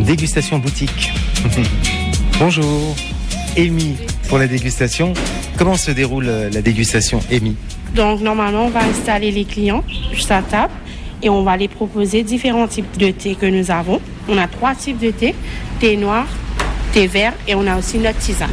Dégustation boutique. Bonjour, Amy pour la dégustation. Comment se déroule la dégustation, Amy? Donc normalement, on va installer les clients juste à table et on va les proposer différents types de thé que nous avons. On a 3 types de thé, thé noir, thé vert et on a aussi notre tisane.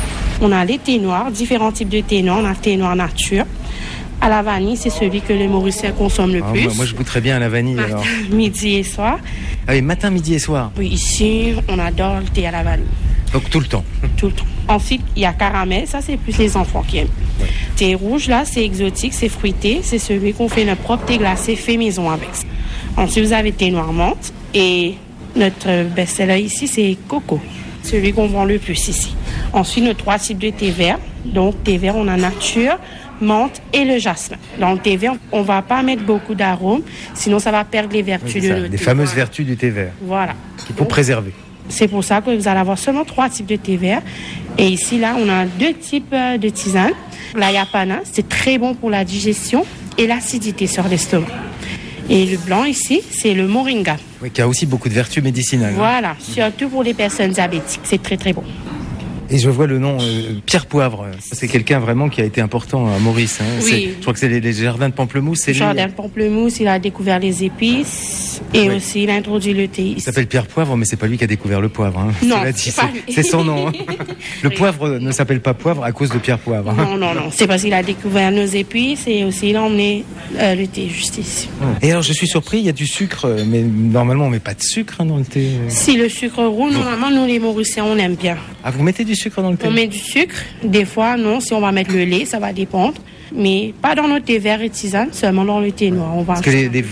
On a les thés noirs, différents types de thé noir. On a thé noir nature. À la vanille, c'est celui que les Mauriciens consomment le plus. Moi, je goûterais bien à la vanille. Matin, alors. midi et soir. Ah oui, matin, midi et soir. Oui, ici, on adore le thé à la vanille. Donc tout le temps. Tout le temps. Ensuite, il y a caramel. Ça, c'est plus les enfants qui aiment. Ouais. Thé rouge, là, c'est exotique, c'est fruité. C'est celui qu'on fait notre propre thé glacé fait maison avec. Ensuite, vous avez thé noir menthe. Et notre best-seller ici, c'est coco. Celui qu'on vend le plus ici. Ensuite, nos 3 types de thé vert. Donc, thé vert, on a nature, menthe et le jasmin. Dans le thé vert, on ne va pas mettre beaucoup d'arômes, sinon ça va perdre les vertus de notre thé. Les fameuses vertus du thé vert. Voilà. Qu'il faut préserver. C'est pour ça que vous allez avoir seulement 3 types de thé vert. Et ici, là, on a 2 types de tisane. La yapana, c'est très bon pour la digestion et l'acidité sur l'estomac. Et le blanc ici, c'est le moringa. Oui, qui a aussi beaucoup de vertus médicinales. Voilà, surtout pour les personnes diabétiques. C'est très, très bon. Et je vois le nom Pierre Poivre. C'est quelqu'un vraiment qui a été important à Maurice. Hein. Oui. Je crois que c'est les jardins de Pamplemousse. Le jardin de Pamplemousse, il a découvert les épices et aussi il a introduit le thé. Il s'appelle Pierre Poivre, mais c'est pas lui qui a découvert le poivre. Hein. Non, c'est son nom. Hein. Le poivre ne s'appelle pas poivre à cause de Pierre Poivre. Hein. Non. C'est parce qu'il a découvert nos épices et aussi il a emmené le thé juste ici. Et alors je suis surpris, il y a du sucre, mais normalement on met pas de sucre dans le thé. Si le sucre roux, normalement nous les Mauriciens on aime bien. Ah, vous mettez du sucre dans le thé? On met du sucre, des fois non, si on va mettre le lait, ça va dépendre. Mais pas dans notre thé vert et tisane, seulement dans le thé noir. Parce que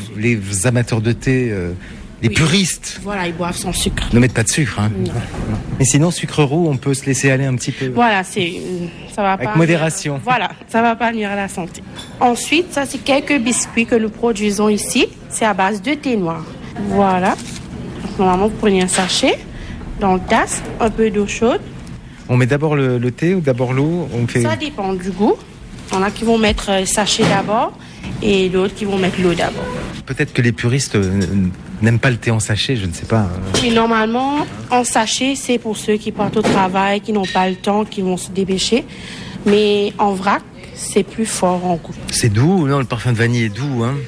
les amateurs de thé, les puristes, voilà, ils boivent sans sucre. Ne mettent pas de sucre. Hein. Mais sinon, sucre roux, on peut se laisser aller un petit peu. Voilà, ça va avec modération. Voilà, ça va pas nuire à la santé. Ensuite, ça c'est quelques biscuits que nous produisons ici. C'est à base de thé noir. Voilà. Donc, normalement, vous prenez un sachet dans le tasse, un peu d'eau chaude. On met d'abord le thé ou d'abord l'eau? Ça dépend du goût. Il y en a qui vont mettre le sachet d'abord et d'autres qui vont mettre l'eau d'abord. Peut-être que les puristes n'aiment pas le thé en sachet, je ne sais pas. Oui, normalement, en sachet, c'est pour ceux qui partent au travail, qui n'ont pas le temps, qui vont se dépêcher. Mais en vrac, c'est plus fort en goût. C'est doux, non? Le parfum de vanille est doux. Hein.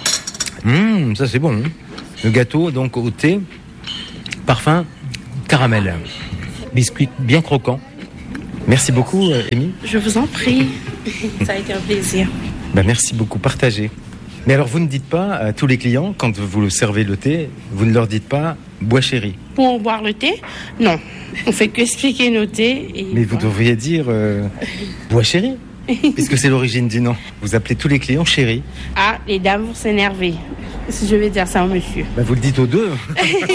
Ça c'est bon. Hein. Le gâteau, donc au thé, parfum caramel. Biscuit bien croquant. Merci beaucoup, Amy. Je vous en prie. Ça a été un plaisir. Merci beaucoup, partagez. Mais alors, vous ne dites pas à tous les clients, quand vous servez le thé, vous ne leur dites pas « bois chéri ». Pour boire le thé? Non. On fait qu'expliquer nos thés. Mais vous devriez dire « bois chéri ». Puisque c'est l'origine du nom. Vous appelez tous les clients chéri. Ah, les dames vont s'énerver. Si je vais dire ça au monsieur. Vous le dites aux deux.